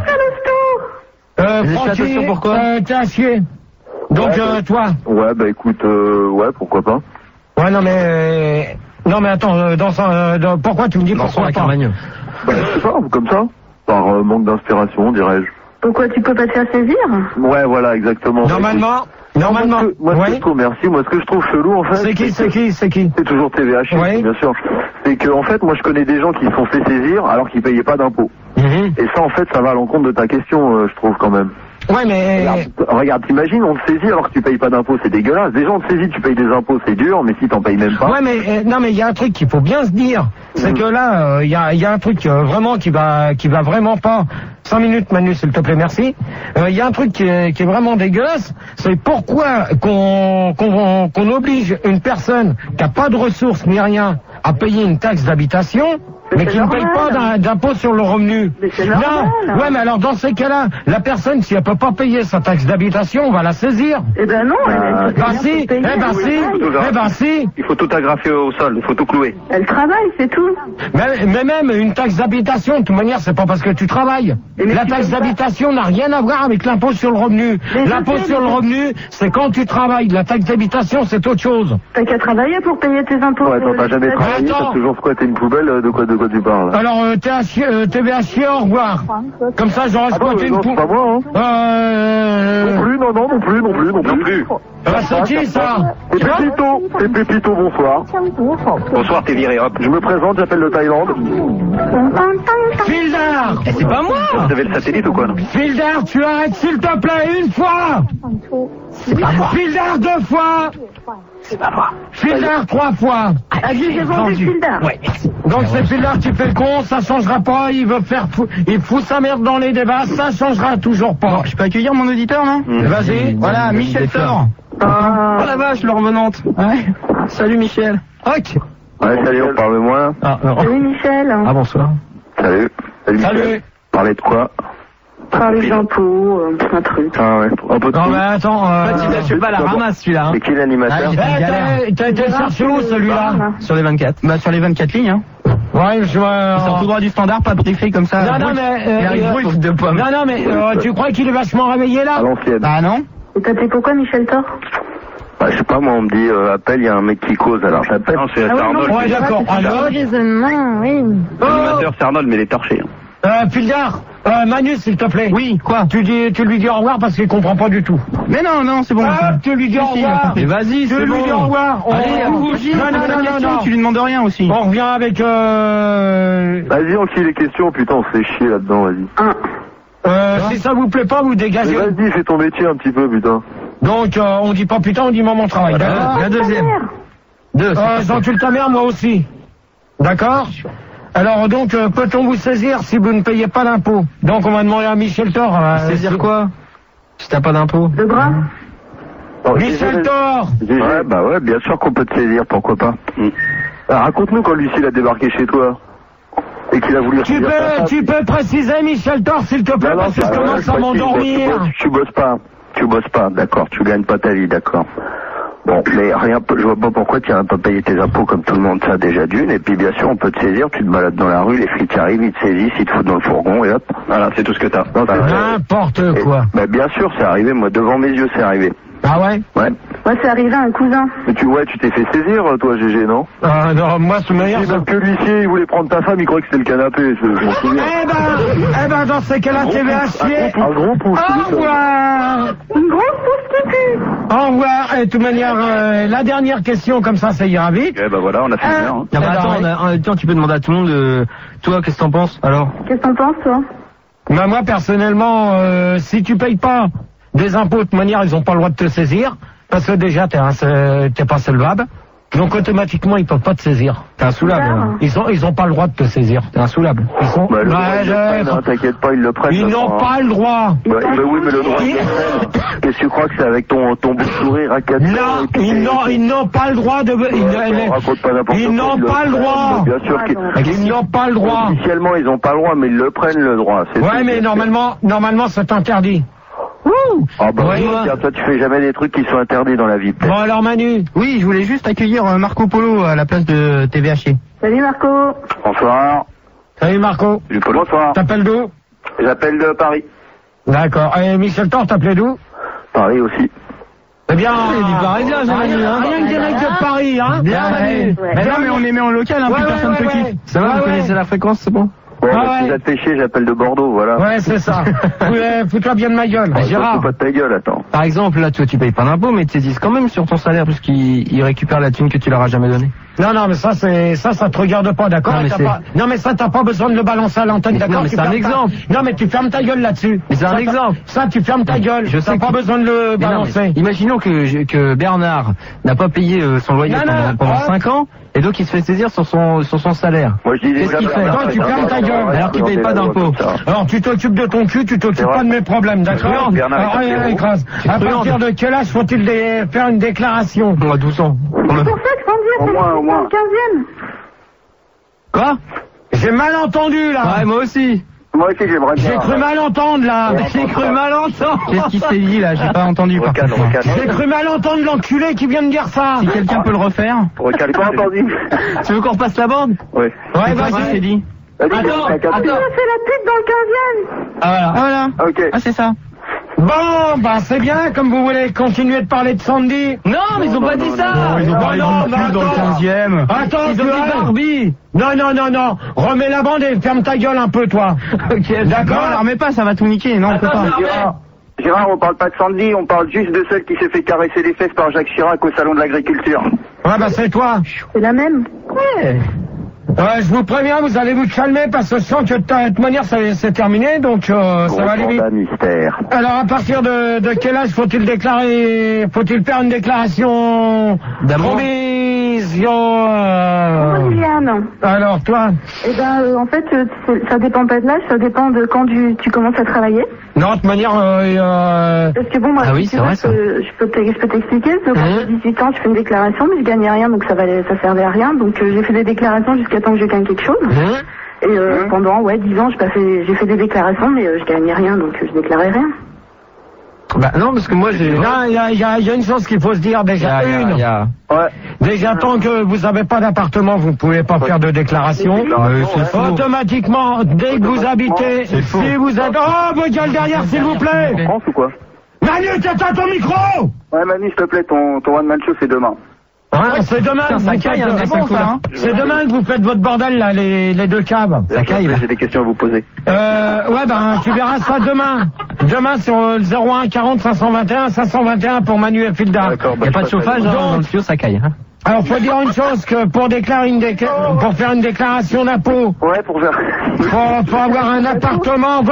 Les Francky, attention, pourquoi t'es à chier. Donc, toi... Ouais, bah écoute, ouais, pourquoi pas. Ouais, non, mais... Non, mais attends, pourquoi tu me dis Dans son pourquoi la pas? Carmagneux. Bah, je sais pas, comme ça. Par manque d'inspiration, dirais-je. Pourquoi tu peux pas te faire saisir? Ouais, voilà, exactement. Normalement, Moi, ce que oui. je trouve, merci. Moi, ce que je trouve chelou, en fait. C'est qui C'est toujours TVH, Oui. bien sûr. C'est que, en fait, moi, je connais des gens qui se sont fait saisir alors qu'ils payaient pas d'impôts. Et ça, en fait, ça va à l'encontre de ta question, je trouve, quand même. Ouais, mais... Regarde, t'imagines, on te saisit alors que tu payes pas d'impôts, c'est dégueulasse. Déjà, on te saisit, tu payes des impôts, c'est dur, mais si t'en payes même pas... Ouais, mais non, mais il y a un truc qu'il faut bien se dire, c'est que là, il y a un truc vraiment qui va vraiment pas. 5 minutes, Manu, s'il te plaît, merci. Il y a un truc qui est vraiment dégueulasse, c'est pourquoi qu'on oblige une personne qui a pas de ressources ni rien à payer une taxe d'habitation, mais qui ne paye pas d'impôt sur le revenu. Mais c'est normal. Ouais, mais alors dans ces cas-là, la personne, si elle peut pas payer sa taxe d'habitation, on va la saisir. Eh ben non, elle Bah si, si. Il faut tout agrafer au sol, il faut tout clouer. Elle travaille, c'est tout. Mais même une taxe d'habitation, de toute manière, c'est pas parce que tu travailles. Mais La tu taxe peux pas. d'habitation n'a rien à voir avec l'impôt sur le revenu. Mais je L'impôt sais, sur mais- le revenu, c'est quand tu travailles. La taxe d'habitation, c'est autre chose. T'as qu'à travailler pour payer tes impôts. Ouais, attends, t'as jamais travaillé, Attends. t'as toujours squatté une poubelle, de quoi tu parles? Alors, TVH, au revoir. Comme ça, j'aurais Ah non, squatté une non, c'est pas moi, hein. Non plus, non plus. C'est qui, ça? C'est Pépito, bonsoir. Bonsoir, t'es viré, hop. Je me présente, j'appelle le Thaïlande. Fildar! C'est pas moi! Vous avez le satellite ou quoi, non? Fildar, tu arrêtes, s'il te plaît, une fois! Fildar, 2 fois! Fildar, 3 fois! Ah, j'ai vendu Fildar. Ouais. Donc c'est Fildar qui fait le con, ça changera pas, il fout sa merde dans les débats, ça changera toujours pas. Je peux accueillir mon auditeur, là? Vas-y. Voilà, Michel Thor. Oh la vache, leur revenante. Ouais. Salut Michel. Ok. Ouais, salut, on parle moins. Salut Michel. Ah bonsoir. Salut. Michel. Salut. Parler de quoi? Parler d'impôts, un truc. Ah ouais, un peu de Non tout. mais attends, Je suis pas la ramasse celui-là. Hein. C'est qui l'animateur? t'as été chercher où celui-là? Sur les 24. Bah sur les 24 lignes, hein. Ouais, je vois. Il sort tout droit du standard, pas briefé comme ça. Non, mais... Il arrive brut de pommes. Non, mais tu crois qu'il est vachement réveillé là? À l'ancienne. Bah non. Et t'appelais pourquoi Michel Thor? Bah, je sais pas, moi, on me dit, appelle, il y a un mec qui cause, alors j'appelle. Non, c'est Ah oui, Arnold. non, Ouais, d'accord. Alors, Raisonnement, oui. L'animateur, c'est Arnold, mais il est torché. Fildar, Manu, s'il te plaît. Oui, quoi? Tu lui dis au revoir parce qu'il comprend pas du tout. Mais non, c'est bon. Tu lui dis au revoir. Mais vas-y, c'est bon. Tu lui dis au revoir. Non, tu lui demandes rien aussi. On revient avec Vas-y, on file les questions, putain, on se fait chier là-dedans, vas-y. si ça vous plaît pas, vous dégagez. Mais vas-y, fais ton métier un petit peu, putain. Donc, on dit pas putain, on dit maman travail. D'accord. La deuxième. J'encule ta mère, moi aussi. D'accord. Alors donc, peut-on vous saisir si vous ne payez pas d'impôts? Donc on va demander à Michel Thor. Saisir quoi? Si t'as pas d'impôts. Le bras. Michel Thor. Ouais, bah ouais, bien sûr qu'on peut te saisir, pourquoi pas. Alors, raconte-nous quand Lucille a débarqué chez toi et qu'il a voulu... Tu peux préciser, Michel Thor, s'il te plaît, parce que je commence à m'endormir. Tu bosses pas, d'accord, tu gagnes pas ta vie, d'accord. Bon, mais je vois pas pourquoi tu n'as pas payé tes impôts comme tout le monde, ça déjà d'une, et puis bien sûr on peut te saisir, tu te balades dans la rue, les flics arrivent, ils te saisissent, ils te foutent dans le fourgon, et hop, voilà, c'est tout ce que t'as. N'importe quoi. Mais bien sûr, c'est arrivé, moi, devant mes yeux, c'est arrivé. Ah ouais? Ouais. Moi, c'est arrivé à un cousin. Mais tu t'es fait saisir, toi, GG, non? Ah non, moi, ce meilleur... Même que l'huissier, il voulait prendre ta femme, il croyait que c'était le canapé, je m'en souviens. Eh ben, dans ces cas-là, tu vas chier. Un gros pouce. Au revoir. Une grosse pousse qui pue. Au revoir. Et de toute manière, la dernière question, comme ça ira vite. Eh ben voilà, on a fini, hein. Non, mais attends, en même temps, tu peux demander à tout le monde, toi, qu'est-ce que t'en penses, alors? Qu'est-ce que t'en penses, toi? Bah, moi, personnellement, si tu payes pas des impôts, de toute manière, ils ont pas le droit de te saisir. Parce que déjà, t'es pas solvable. Donc, automatiquement, ils peuvent pas te saisir. T'es insoulable. Ils ont pas le droit de te saisir. T'es insoulable. Ils sont... non, t'inquiète pas, ils le prennent. Ils n'ont pas le droit. Bah oui, mais le droit, qu'est-ce que tu crois que c'est avec ton beau sourire à 4 ans? Non, ils n'ont pas le droit de... Ils n'ont pas le droit. Bien sûr qu'ils n'ont pas le droit. Officiellement, ils n'ont pas le droit, mais ils le prennent, le droit. Ouais, mais normalement, c'est interdit. Ah bah oui, toi tu fais jamais des trucs qui sont interdits dans la vie. Bon alors Manu. Oui, je voulais juste accueillir Marco Polo à la place de TVH. Salut Marco. Bonsoir. Salut Marco. Bonsoir. T'appelles d'où? J'appelle de Paris. D'accord. Et Michel Thor, t'appelais d'où? Paris aussi. Eh bien, il est parisien, Manu, hein. Rien que des mecs de Paris, hein. Bien, Manu. Mais non, mais on les met en local, hein, plus personne te quitte. Ça va, vous connaissez la fréquence, c'est bon? Bon, si ça te fait chier, j'appelle de Bordeaux, voilà. Ouais, c'est ça. Fous-toi bien de ma gueule. Gérard. Pas de ta gueule, attends. Par exemple, là, toi, tu payes pas d'impôts, mais tu saisissent quand même sur ton salaire, puisqu'ils récupèrent la thune que tu leur as jamais donnée. Non, mais ça te regarde pas, d'accord? Non, mais ça, t'as pas besoin de le balancer à l'antenne, d'accord? Non, mais c'est un exemple. Non, mais tu fermes ta gueule là-dessus. Mais c'est un exemple. Ça, tu fermes ta gueule. Je sais pas besoin de le balancer. Imaginons que Bernard n'a pas payé son loyer pendant 5 ans, et donc il se fait saisir sur son salaire. Moi, je dis qu'est-ce qu'il fait? Toi, tu fermes ta gueule. Alors qu'il paye pas d'impôts. Alors, tu t'occupes de ton cul, tu t'occupes pas de mes problèmes, d'accord? Écrase. À partir de quel âge faut-il faire une déclaration? À 12 ans. C'est pour ça que je conduis, c'est le 15e. Quoi? J'ai mal entendu, là. Ouais, moi aussi. Moi aussi, j'aimerais bien. J'ai cru mal entendre, là. J'ai cru mal entendre. Qu'est-ce qui s'est dit, là? J'ai pas entendu, par contre. J'ai cru mal entendre l'enculé qui vient de dire ça. Si quelqu'un peut le refaire. Recale, pas entendu. Tu veux qu'on repasse la bande? Oui. Ouais, vas-y. C'est dit. Attends. C'est la pute dans le 15e. Ah, voilà. Ok. Ah, c'est ça. Bon, bah c'est bien, comme vous voulez continuer de parler de Sandy. Non, mais ils ont pas dit ça. Ils ont parlé de pute dans le 15e. Attends, ils ont dit Barbie. Non. Remets la bande et ferme ta gueule un peu, toi. Ok, d'accord. Non, la remets pas, ça va tout niquer. Non, on peut pas. Gérard, on parle pas de Sandy, on parle juste de celle qui s'est fait caresser les fesses par Jacques Chirac au salon de l'agriculture. Ouais, bah c'est toi. C'est la même. Ouais. Je vous préviens, vous allez vous calmer parce que je sens que de toute manière c'est terminé, donc ça va aller vite. Mystère. Alors à partir de quel âge faut-il faire une déclaration provision Liliane. Alors toi? Eh ben en fait ça dépend pas de l'âge, ça dépend de quand tu commences à travailler. Non, de toute manière parce que bon moi oui, c'est vrai, ça. je peux t'expliquer, quand j'ai 18 ans je fais une déclaration mais je gagnais rien donc ça servait à rien, donc j'ai fait des déclarations jusqu'à temps que je gagne quelque chose. Et pendant 10 ans j'ai fait des déclarations mais je gagnais rien donc je déclarais rien. Bah non, parce que moi j'ai... Non, il y a une chose qu'il faut se dire déjà. Déjà, tant que vous n'avez pas d'appartement, vous ne pouvez pas faire de déclaration. Automatiquement, dès que vous habitez, si vous êtes... Oh, vos gueules derrière, s'il vous plaît. France ou quoi? Manu, t'éteins ton micro. Ouais, Manu, s'il te plaît, ton one-man show, c'est demain. Hein, c'est demain que vous faites, c'est demain que vous faites votre bordel là, les deux caves. J'ai des questions à vous poser. Ouais, ben tu verras ça demain. Demain sur le 01 40 521 pour Manu et Fildar. Il n'y a pas de chauffage dans le studio, ça caille. Hein. Alors faut dire une chose, que pour déclarer pour faire une déclaration d'impôt. Ouais, pour faire. Faut avoir un appartement.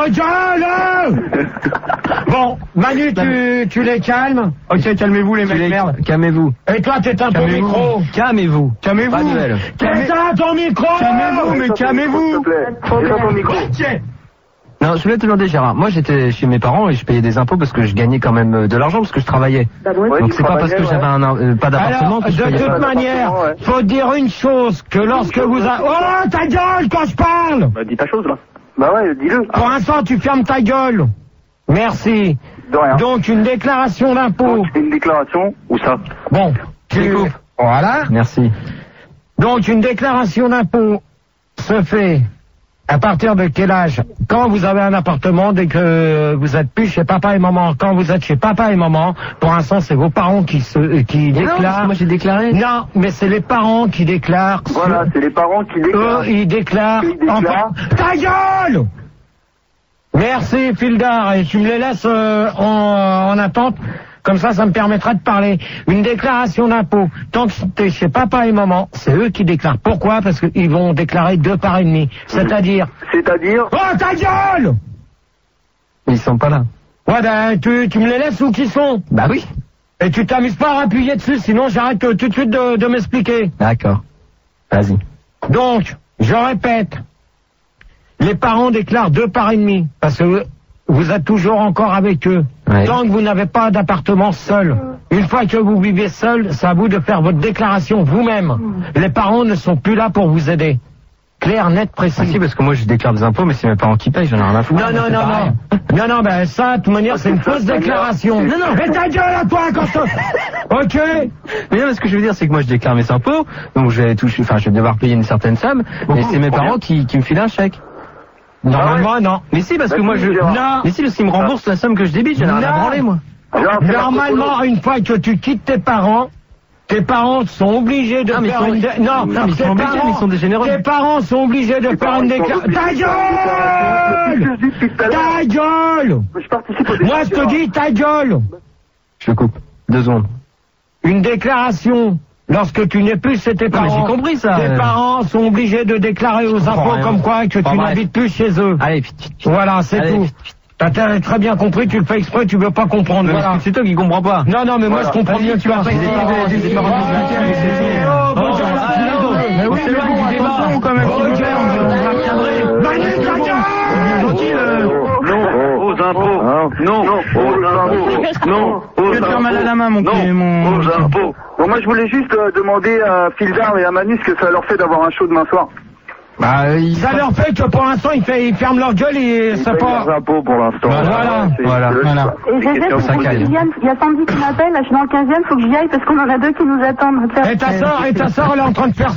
Bon, Manu, tu les calmes. Ok, calmez-vous les mecs, merde. Calmez-vous. Et toi, t'éteins ton micro. Calmez-vous. Calmez-vous. Pas de duel. T'éteins ton micro. Calmez-vous, mais calmez-vous. S'il te plaît. Éteins ton micro. Non, je voulais te demander, Gérard. Moi, j'étais chez mes parents et je payais des impôts parce que je gagnais quand même de l'argent parce que je travaillais. Donc c'est pas parce que j'avais pas d'appartement que je payais pas. De toute manière, faut dire une chose, que lorsque vous avez... Oh, ta gueule quand je parle. Bah, dis ta chose, là. Bah ouais, dis-le. Pour l'instant, tu fermes ta gueule. Merci. De rien. Donc, une déclaration d'impôt. Tu fais une déclaration, où ça? Bon, tu découpes. Voilà. Merci. Donc, une déclaration d'impôt se fait à partir de quel âge? Quand vous avez un appartement, dès que vous êtes plus chez papa et maman. Quand vous êtes chez papa et maman, pour l'instant, c'est vos parents qui déclarent. Non, moi j'ai déclaré. Non, mais c'est les parents qui déclarent. Voilà, c'est les parents qui déclarent. Ils déclarent. Ta gueule! Merci, Fildar, et tu me les laisses en attente. Comme ça me permettra de parler. Une déclaration d'impôt, tant que t'es chez papa et maman, c'est eux qui déclarent. Pourquoi? Parce qu'ils vont déclarer 2 par et demi. C'est-à-dire... C'est-à-dire... Oh, ta gueule! Ils sont pas là. Ouais, ben, tu me les laisses où qu'ils sont? Bah oui. Et tu t'amuses pas à appuyer dessus, sinon j'arrête tout de suite de m'expliquer. D'accord. Vas-y. Donc, je répète, les parents déclarent 2 par et demi, parce que vous êtes toujours encore avec eux. Ouais. Tant que vous n'avez pas d'appartement seul. Une fois que vous vivez seul, c'est à vous de faire votre déclaration vous-même. Les parents ne sont plus là pour vous aider. Clair, net, précis. Ah si, parce que moi je déclare des impôts, mais c'est mes parents qui payent, j'en ai rien à foutre. Non, ben ça, de toute manière, c'est une fausse déclaration. Non, mais ta gueule à toi quand Ok. Mais non, ce que je veux dire, c'est que moi je déclare mes impôts, donc je vais devoir payer une certaine somme, et c'est mes parents qui me filent un chèque. Normalement, non. Mais si, parce que moi je... Non. Mais si, parce qu'ils me remboursent la somme que je débite, j'en ai rien à branler, moi. Normalement, une fois que tu quittes tes parents sont obligés de faire une... Non, mais ils sont obligés, mais ils sont des généreux. Tes parents sont obligés de faire une déclaration... Ta gueule! Moi, je te dis ta gueule! Je coupe. 2 secondes. Une déclaration... Lorsque tu n'es plus chez tes parents, j'ai compris ça. Tes parents sont obligés de déclarer aux impôts comme quoi que tu n'habites plus chez eux. Allez, voilà, c'est tout. T'as très bien compris, tu le fais exprès, tu veux pas comprendre. Voilà. C'est toi qui comprends pas. Non, mais moi je comprends bien que tu as fait. Mais oui, c'est loin du débat quand même. Aux impôts. Non, aux impôts. Non, aux impôts. Tu mal à la main, mon aux impôts. Bon, moi, je voulais juste demander à Fildar et à Manu ce que ça leur fait d'avoir un show demain soir. Bah, ça leur fait que pour l'instant, ils ferment leur gueule et ça pas... Ils impôts pour l'instant. Voilà. Et il y a Sandy qui m'appelle, là, je suis dans le 15e, faut que j'y aille parce qu'on en a 2 qui nous attendent. Et ta sœur, elle est en train de faire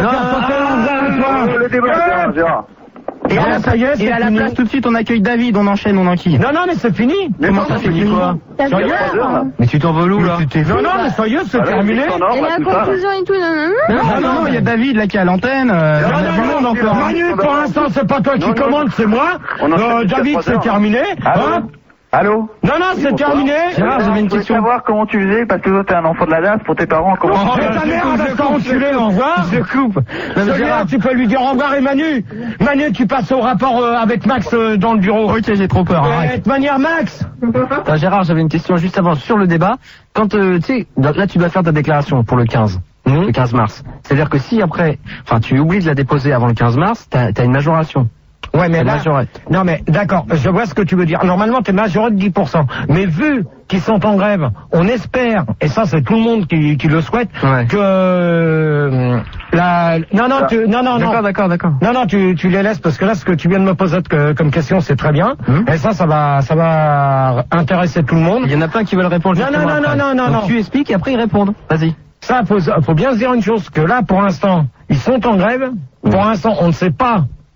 le débat, Gérard. Et à la place, tout de suite, on accueille David, on enchaîne, on enquille. Non, mais c'est fini. Comment ça, c'est fini quoi? Mais tu t'en veux où, là? Non, mais sérieux, c'est terminé. Et la conclusion et tout, non, il y a David, là, qui est à l'antenne. Manu, pour l'instant, c'est pas toi qui commande, c'est moi. David, c'est terminé. Allô? Non, c'est terminé. Gérard, j'avais une question. Je voulais savoir comment tu faisais, parce que toi, t'es un enfant de la DAF, pour tes parents, comment tu faisais? Ta mère, elle va t'enculer, au revoir. Je coupe. Gérard, tu peux lui dire au revoir, et Manu, tu passes au rapport avec Max dans le bureau. Ok, j'ai trop peur. De toute manière, Max. Gérard, j'avais une question juste avant, sur le débat. Quand, tu sais, là, tu dois faire ta déclaration pour le 15. Le 15 mars. C'est-à-dire que si après, tu oublies de la déposer avant le 15 mars, t'as une majoration. Ouais, mais là, non, mais d'accord, je vois ce que tu veux dire. Normalement, t'es majoré de 10%. Mais vu qu'ils sont en grève, on espère, et ça, c'est tout le monde qui le souhaite, que D'accord. Non, tu les laisses parce que là, ce que tu viens de me poser comme question, c'est très bien. Et ça va intéresser tout le monde. Il y en a plein qui veulent répondre. Non. Tu expliques et après ils répondent. Vas-y. Ça, faut bien se dire une chose, que là, pour l'instant, ils sont en grève. Pour l'instant, on ne sait pas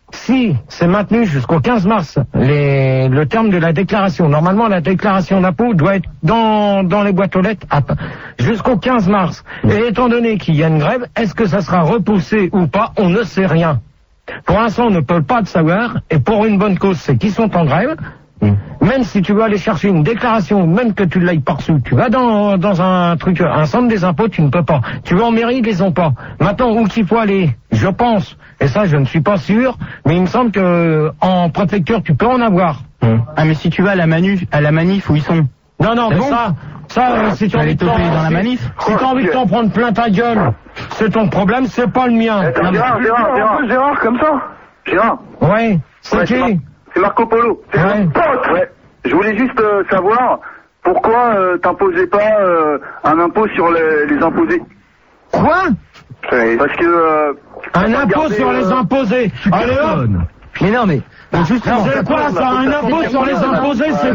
si c'est maintenu jusqu'au 15 mars, le terme de la déclaration, normalement la déclaration d'impôt doit être dans les boîtes aux lettres jusqu'au 15 mars. Et étant donné qu'il y a une grève, est-ce que ça sera repoussé ou pas? On ne sait rien. Pour l'instant, on ne peut pas le savoir, et pour une bonne cause, c'est qu'ils sont en grève. Même si tu veux aller chercher une déclaration, même que tu l'aies pas reçue, tu vas dans un centre des impôts, tu ne peux pas. Tu vas en mairie, ils les ont pas. Maintenant, où qu'il faut aller, je pense, et ça je ne suis pas sûr, mais il me semble que en préfecture tu peux en avoir. Ah mais si tu vas à la manif où ils sont. Non, mais bon ça, si tu as envie de dans la manif, si tu as envie de t'en prendre plein ta gueule, c'est ton problème, c'est pas le mien. Gérard, comme ça. Gérard. Ouais, c'est qui? C'est Marco Polo. C'est mon pote. Ouais. Je voulais juste savoir pourquoi t'imposais pas un impôt sur les imposés. Quoi? Parce que un impôt sur les imposés. Allez hop. Mais non mais justement. C'est quoi ça? Un impôt sur les imposés, c'est